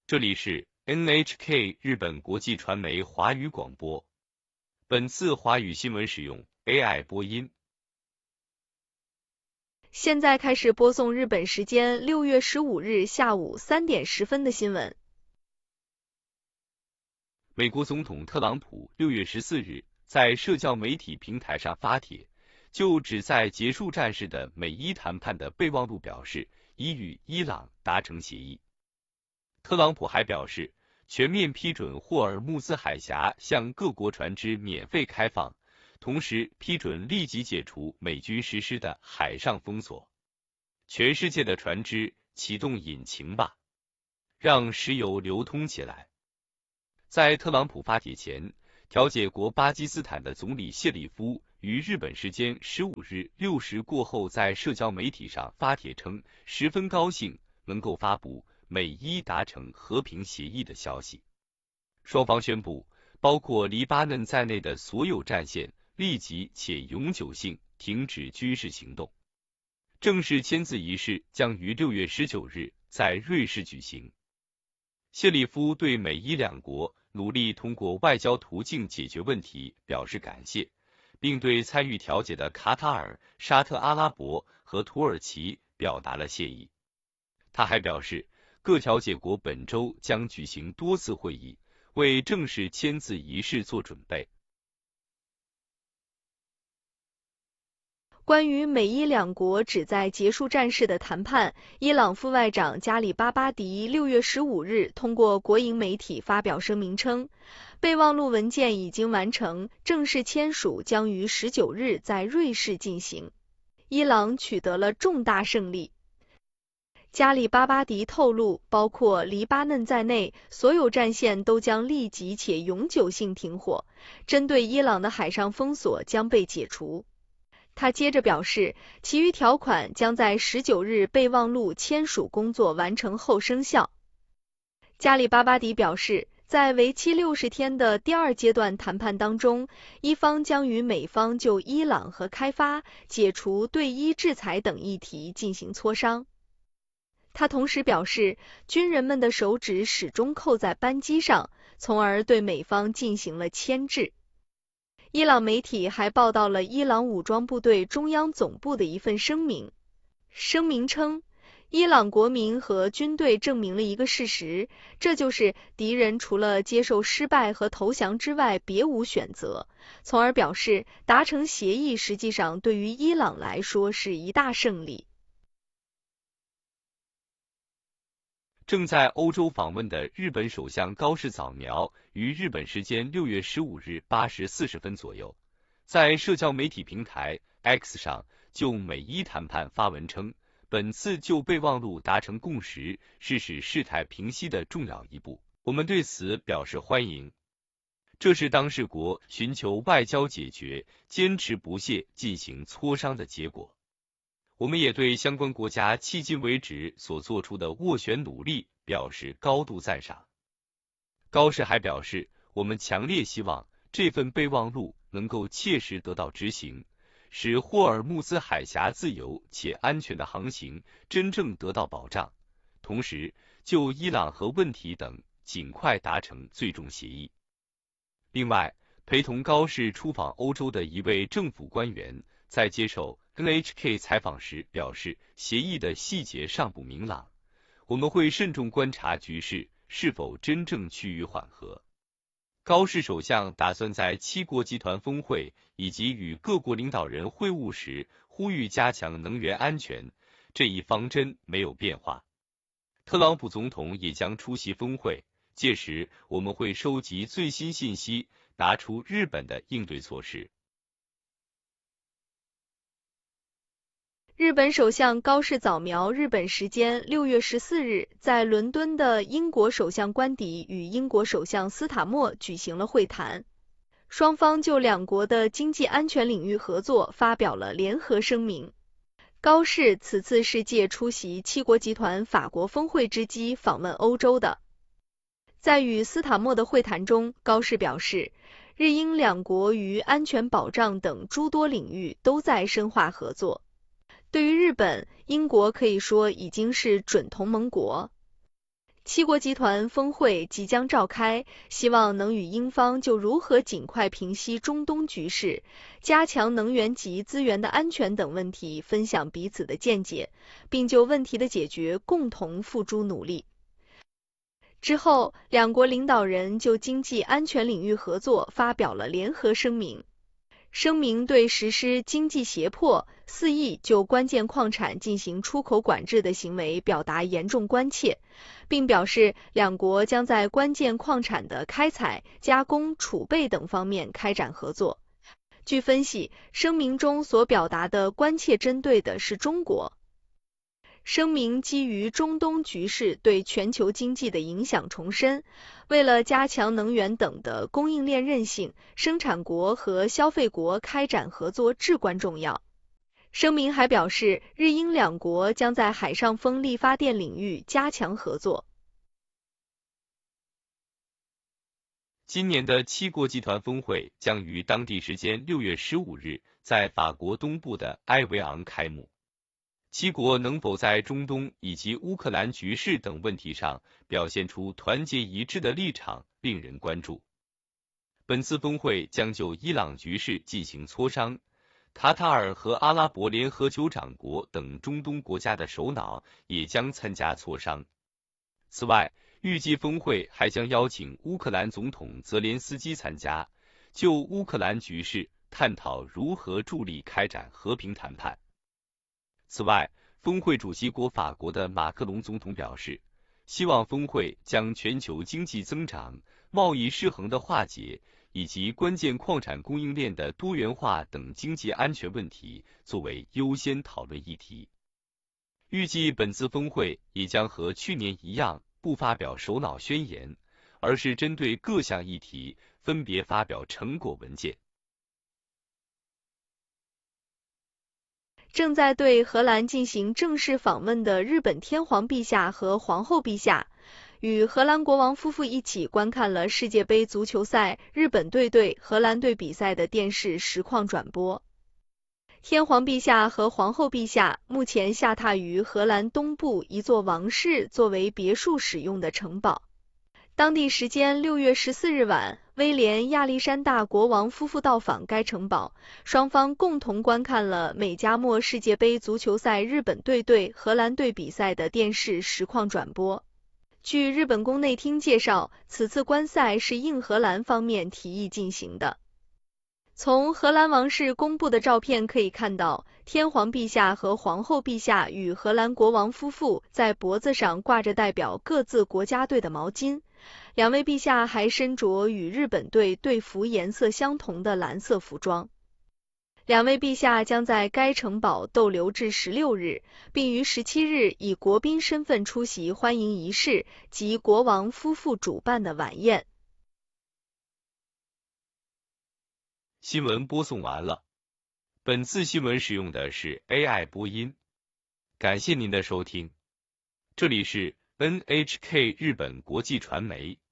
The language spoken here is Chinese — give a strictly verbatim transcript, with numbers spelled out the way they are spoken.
这里是 N H K 日本国际传媒华语广播。本次华语新闻使用 A I 播音。 现在开始播送日本时间六月十五日下午三点十分的新闻。 美国总统特朗普六月十四日在社交媒体平台上发帖，就旨在结束战事的美伊谈判的备忘录表示，已与伊朗达成协议。特朗普还表示，全面批准霍尔木兹海峡向各国船只免费开放，同时批准立即解除美军实施的海上封锁。全世界的船只启动引擎吧，让石油流通起来。在特朗普发帖前，调解国巴基斯坦的总理谢里夫于日本时间十五日六时过后在社交媒体上发帖称，十分高兴能够发布美伊达成和平协议的消息。双方宣布，包括黎巴嫩在内的所有战线立即且永久性停止军事行动。正式签字仪式将于六月十九日在瑞士举行。谢里夫对美伊两国努力通过外交途径解决问题表示感谢，并对参与调解的卡塔尔、沙特阿拉伯和土耳其表达了谢意。他还表示，各调解国本周将举行多次会议，为正式签字仪式做准备。 关于美伊两国旨在结束战事的谈判，伊朗副外长加里巴巴迪六月十五日通过国营媒体发表声明称，备忘录文件已经完成，正式签署将于十九日在瑞士进行。伊朗取得了重大胜利。加里巴巴迪透露，包括黎巴嫩在内，所有战线都将立即且永久性停火，针对伊朗的海上封锁将被解除。他接着表示，其余条款将在十九日备忘录签署工作完成后生效。加里巴巴迪表示，在为期六十天的第二阶段谈判当中，伊方将与美方就伊朗核开发、解除对伊制裁等议题进行磋商。他同时表示，军人们的手指始终扣在扳机上，从而对美方进行了牵制。伊朗媒体还报道了伊朗武装部队中央总部的一份声明。声明称，伊朗国民和军队证明了一个事实，这就是敌人除了接受失败和投降之外别无选择，从而表示达成协议实际上对于伊朗来说是一大胜利。 正在欧洲访问的日本首相高市早苗于日本时间六月十五日八时四十分左右，在社交媒体平台 X 上就美伊谈判发文称，本次就备忘录达成共识是使事态平息的重要一步，我们对此表示欢迎。这是当事国寻求外交解决、坚持不懈进行磋商的结果。我们也对相关国家迄今为止所做出的斡旋努力表示高度赞赏。高市还表示，我们强烈希望这份备忘录能够切实得到执行，使霍尔木兹海峡自由且安全的航行真正得到保障，同时就伊朗核问题等尽快达成最终协议。另外，陪同高市出访欧洲的一位政府官员在接受N H K 采访时表示，协议的细节尚不明朗，我们会慎重观察局势是否真正趋于缓和。高市首相打算在七国集团峰会以及与各国领导人会晤时呼吁加强能源安全，这一方针没有变化。特朗普总统也将出席峰会，届时我们会收集最新信息，拿出日本的应对措施。 日本首相高市早苗日本时间六月十四日在伦敦的英国首相官邸与英国首相斯塔默举行了会谈，双方就两国的经济安全领域合作发表了联合声明。高市此次是借出席七国集团法国峰会之机访问欧洲的。在与斯塔默的会谈中，高市表示，日英两国于安全保障等诸多领域都在深化合作。对于日本，英国可以说已经是准同盟国。 七国集团峰会即将召开，希望能与英方就如何尽快平息中东局势、加强能源及资源的安全等问题分享彼此的见解，并就问题的解决共同付诸努力。之后，两国领导人就经济安全领域合作发表了联合声明。声明对实施经济胁迫、肆意就关键矿产进行出口管制的行为表达严重关切，并表示两国将在关键矿产的开采、加工、储备等方面开展合作。据分析，声明中所表达的关切针对的是中国。声明基于中东局势对全球经济的影响重申，为了加强能源等的供应链韧性，生产国和消费国开展合作至关重要。声明还表示，日英两国将在海上风力发电领域加强合作。 今年的七国集团峰会将于当地时间六月十五日在法国东部的埃维昂开幕。七国能否在中东以及乌克兰局势等问题上表现出团结一致的立场，令人关注。本次峰会将就伊朗局势进行磋商，卡塔尔和阿拉伯联合酋长国等中东国家的首脑也将参加磋商。此外，预计峰会还将邀请乌克兰总统泽连斯基参加，就乌克兰局势探讨如何助力开展和平谈判。此外，峰会主席国法国的马克龙总统表示，希望峰会将全球经济增长、贸易失衡的化解以及关键矿产供应链的多元化等经济安全问题作为优先讨论议题。预计本次峰会也将和去年一样，不发表首脑宣言，而是针对各项议题分别发表成果文件。 正在对荷兰进行正式访问的日本天皇陛下和皇后陛下，与荷兰国王夫妇一起观看了世界杯足球赛日本队对荷兰队比赛的电视实况转播。天皇陛下和皇后陛下目前下榻于荷兰东部一座王室作为别墅使用的城堡。当地时间六月十四日晚，威廉亚历山大国王夫妇到访该城堡，双方共同观看了美加墨世界杯足球赛日本队对荷兰队比赛的电视实况转播。据日本宫内厅介绍，此次观赛是应荷兰方面提议进行的。从荷兰王室公布的照片可以看到，天皇陛下和皇后陛下与荷兰国王夫妇在脖子上挂着代表各自国家队的毛巾，两位陛下还身着与日本队队服颜色相同的蓝色服装。两位陛下将在该城堡逗留至十六日，并于十七日以国宾身份出席欢迎仪式及国王夫妇主办的晚宴。 新闻播送完了，本次新闻使用的是 A I 播音，感谢您的收听，这里是 N H K 日本国际传媒。